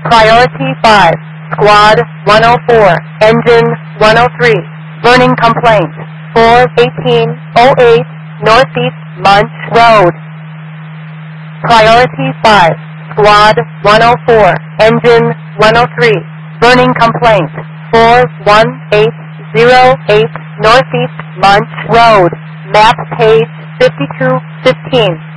Priority 5, Squad 104, Engine 103, burning complaint, 41808 Northeast Munch Road. Priority 5, Squad 104, Engine 103, burning complaint, 41808 Northeast Munch Road, map page 5215.